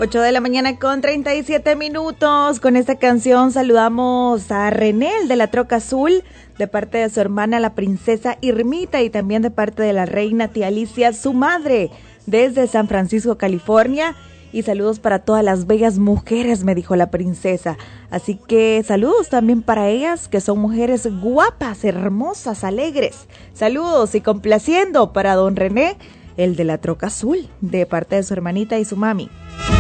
8 de la mañana con 37 minutos. Con esta canción saludamos a René, el de la Troca Azul, de parte de su hermana, la princesa Irmita, y también de parte de la reina tía Alicia, su madre, desde San Francisco, California. Y saludos para todas las bellas mujeres, me dijo la princesa. Así que saludos también para ellas, que son mujeres guapas, hermosas, alegres. Saludos y complaciendo para don René, el de la Troca Azul, de parte de su hermanita y su mami.